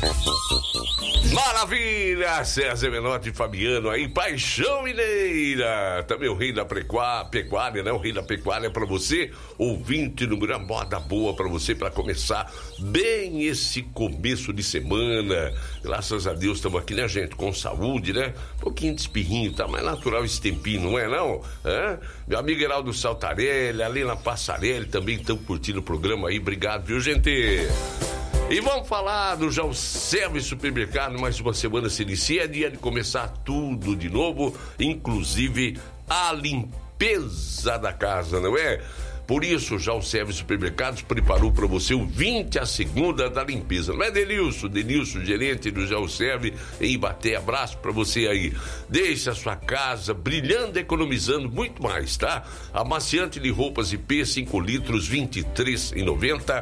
Maravilha! César Menotti e Fabiano aí, Paixão Mineira. Também o rei da pecuária, né? O rei da pecuária pra você, ouvinte no Grande Moda Boa pra você, pra começar bem esse começo de semana. Graças a Deus estamos aqui, né, gente? Com saúde, né? Um pouquinho de espirrinho, tá mais natural esse tempinho, não é não? Hã? Meu amigo Heraldo Saltarelli, ali na Passarelli, também estão curtindo o programa aí. Obrigado, viu, gente? E vamos falar do Jalceve Supermercado. Mais uma semana se inicia, é dia de começar tudo de novo, inclusive a limpeza da casa, não é? Por isso, o Jalceve Supermercados preparou para você o 20 a segunda da limpeza. Não é, Denilson? Denilson, gerente do Jalceve em Ibaté. Abraço para você aí. Deixe a sua casa brilhando, economizando muito mais, tá? Amaciante de roupas IP, 5 litros, R$ 23,90.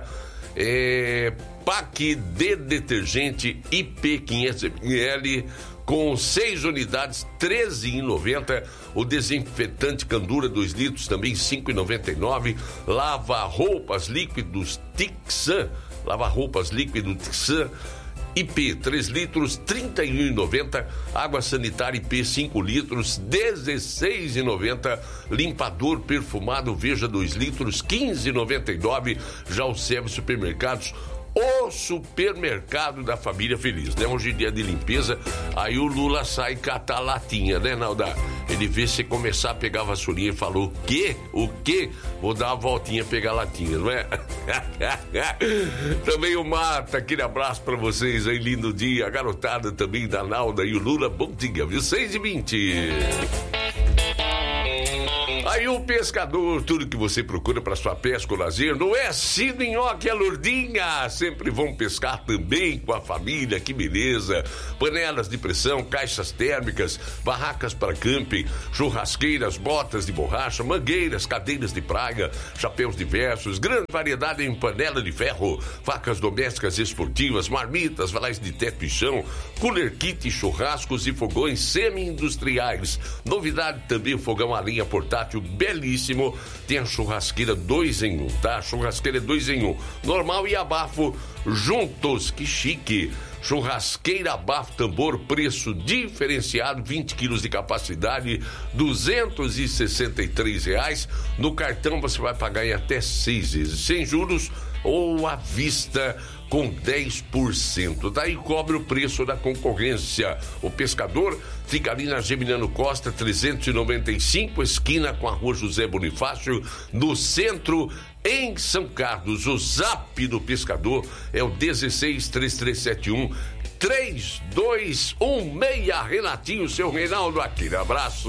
Pack de detergente IP 500ml com 6 unidades, R$ 13,90. O desinfetante Candura 2 litros, também R$ 5,99. Lava-roupas líquidos Tixan, IP 3 litros, R$ 31,90. Água sanitária IP 5 litros, R$ 16,90. Limpador perfumado Veja 2 litros, R$ 15,99. Jalceve Supermercados, o supermercado da família feliz, né? Hoje é dia de limpeza, aí o Lula sai catar latinha, né, Nalda? Ele vê você começar a pegar a vassourinha e falou, o quê? Vou dar uma voltinha pegar a latinha, não é? Também o Mata, aquele abraço pra vocês aí, lindo dia, a garotada também da Nalda e o Lula, bom dia, viu? 6h20. Aí o pescador, tudo que você procura para sua pesca ou lazer, não é Cido Nhoque, é Lourdinha. Sempre vão pescar também com a família, que beleza. Panelas de pressão, caixas térmicas, barracas para camping, churrasqueiras, botas de borracha, mangueiras, cadeiras de praia, chapéus diversos, grande variedade em panela de ferro, facas domésticas esportivas, marmitas, varais de teto e chão, cooler kit, churrascos e fogões semi-industriais. Novidade também o fogão a lenha portátil belíssimo, tem a churrasqueira 2 em 1, tá? A churrasqueira 2 em 1, normal e abafo juntos, que chique. Churrasqueira abafo tambor, preço diferenciado, 20 quilos de capacidade, R$263. No cartão você vai pagar em até 6 vezes, sem juros ou à vista com 10%. Daí cobre o preço da concorrência. O pescador fica ali na Geminiano Costa 395, esquina com a Rua José Bonifácio, no centro, em São Carlos. O zap do pescador é o 163371-3216. Renatinho, seu Reinaldo, aquele abraço.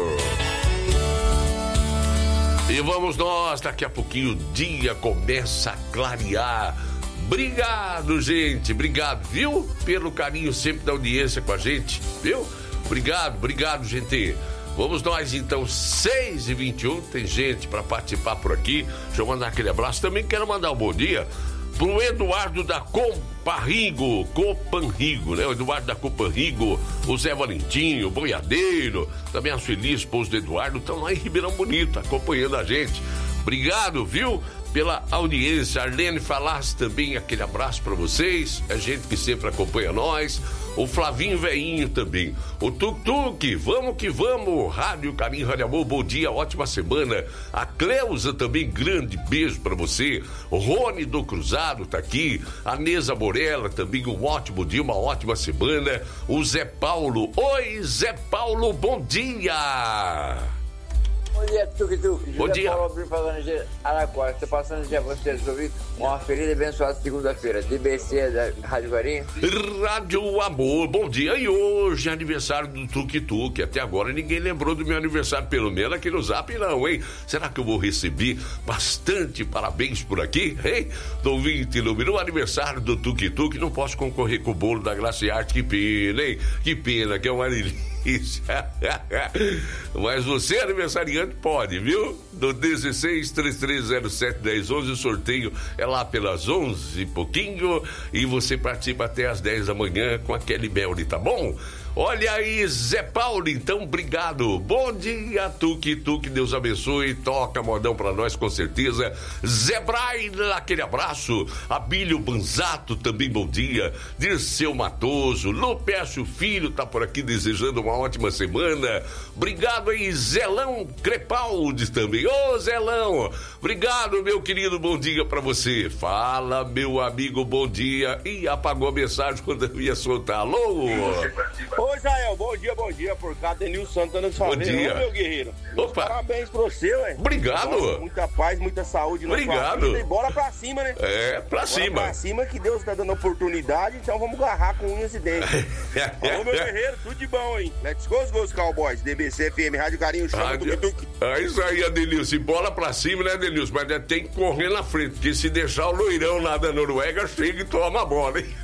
E vamos nós, daqui a pouquinho o dia começa a clarear. Obrigado, gente, obrigado, viu? Pelo carinho sempre da audiência com a gente, viu? Obrigado, gente. Vamos nós, então, 6h21, tem gente para participar por aqui. Deixa eu mandar aquele abraço. Também quero mandar um bom dia pro Eduardo da Copanrigo, né? O Eduardo da Copanrigo, o Zé Valentinho, o Boiadeiro, também a Feliz, esposa do Eduardo, estão lá em Ribeirão Bonito, acompanhando a gente. Obrigado, viu? Pela audiência. Arlene Falas também, aquele abraço para vocês, a gente que sempre acompanha nós. O Flavinho Veinho também, o Tuk-Tuk, vamos que vamos. Rádio Carinho, Rádio Amor, bom dia, ótima semana. A Cleusa também, grande beijo para você. O Rony do Cruzado tá aqui, a Neza Borella também, um ótimo dia, uma ótima semana. O Zé Paulo, oi Zé Paulo, bom dia. Bom dia, Tuk-Tuk. Bom dia. Paulo falando de Araquara. Estou passando dia para vocês ouvir uma feliz e abençoada segunda-feira. DBC da Rádio Carinho. Rádio Amor, bom dia. E hoje é aniversário do Tuk-Tuk. Até agora ninguém lembrou do meu aniversário, pelo menos aqui no Zap não, hein? Será que eu vou receber bastante parabéns por aqui, hein? Do 20 no aniversário do Tuk-Tuk. Não posso concorrer com o bolo da Glaciarte, que pena, hein? Que pena, que é uma delícia. Mas você, aniversariante, pode, viu? Do 16-3307-1011, o sorteio é lá pelas 11 e pouquinho, e você participa até as 10 da manhã com a Kelly Belli, tá bom? Olha aí, Zé Paulo, então, obrigado. Bom dia, Tuque, Deus abençoe. Toca modão pra nós, com certeza. Zé Braila, aquele abraço. Abílio Banzato, também bom dia. Dirceu Matoso, Lupécio Filho tá por aqui desejando uma ótima semana. Obrigado aí, Zelão Crepaldi também. Ô, Zelão, obrigado, meu querido, bom dia pra você. Fala, meu amigo, bom dia. Ih, apagou a mensagem quando eu ia soltar. Alô? Ô, Jael, bom dia, por cá, Denil Santana de Favela. Bom dia. Ô, meu guerreiro. Opa. Parabéns pra você, ué. Obrigado. Nossa, muita paz, muita saúde na Obrigado. sua vida e bora pra cima, né? É, pra cima. Pra cima, que Deus tá dando oportunidade, então vamos agarrar com unhas e dentes. Ô, meu guerreiro, tudo de bom, hein? Let's go, os Cowboys, DBC FM, Rádio Carinho, chama Tuque-Tuque. É isso aí, Adenilson. Bola pra cima, né, Adenilson? Mas tem que correr na frente, porque se deixar o loirão lá da Noruega, chega e toma a bola, hein?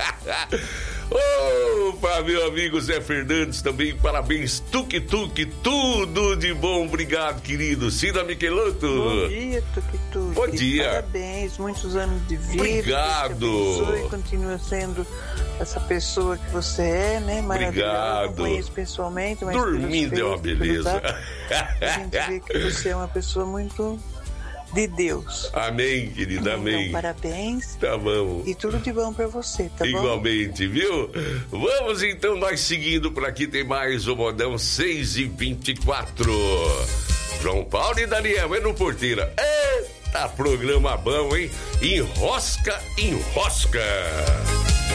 Opa, meu amigo Zé Fernandes também, parabéns, Tuque-Tuque, tudo de bom, obrigado, querido. Cida Michelotto. Bom dia, Tuque-Tuque. Bom dia. Parabéns, muitos anos de vida. Obrigado. Deus te abençoe, continua sendo essa pessoa que você é, né? Maravilhosa. Obrigado. Não conheço pessoalmente, mas dormindo é uma beleza. A gente vê que você é uma pessoa muito de Deus. Amém, querida, amém. Então, parabéns. Tá bom. E tudo de bom pra você, tá bom? Igualmente, viu? Vamos então, nós seguindo por aqui, tem mais o Modão 6h24. João Paulo e Daniel, é no Porteira. Eita, programa bom, hein? Enrosca.